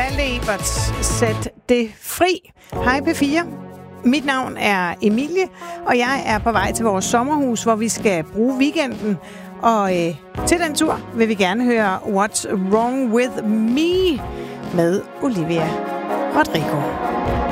Malte Ebert, Sæt det fri. Hej P4. Mit navn er Emilie, og jeg er på vej til vores sommerhus, hvor vi skal bruge weekenden. Og til den tur vil vi gerne høre What's Wrong With Me med Olivia Rodrigo.